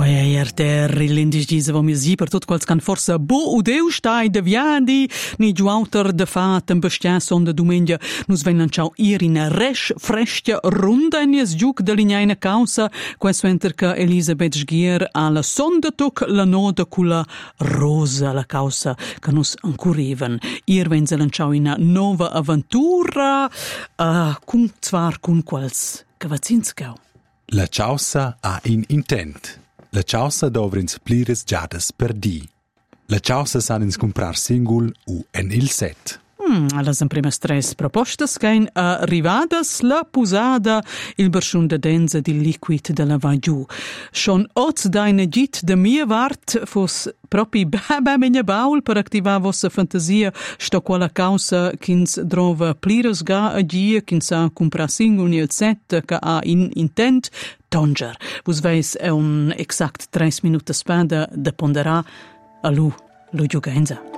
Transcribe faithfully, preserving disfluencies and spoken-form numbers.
Quai er ter l'indisgisa vom si per tot quals can forsa bo udeu stai de viandi ni giuauter de fat en bestia son de domengia nus ven lanciau ir in resch frestia runda in es giuc de lignaina causa questo enter che Elisabeth Sgier alla sonda toc la noda culla rosa la causa che nus ancuriven ir ven se lanciau in nova avventura uh, cum zwar cum quals cavazinskau. La causa ha in intent. La causa dovrins plires giades per di. La causa sanins comprar singul u en il set. Hmm, allas en primas tres propostas cain arrivadas la pusada il berschun de denza di liquid de la vagiu. Schon oz deine git de mia vart fos propi baba menja baul per activar vossa fantasia sto quala causa kins drova plires ga agia kins a comprar singul ni il set ca a in intent tonger. Vos veis è un exact tres minutos spada de ponderà a lu, lu giugenza.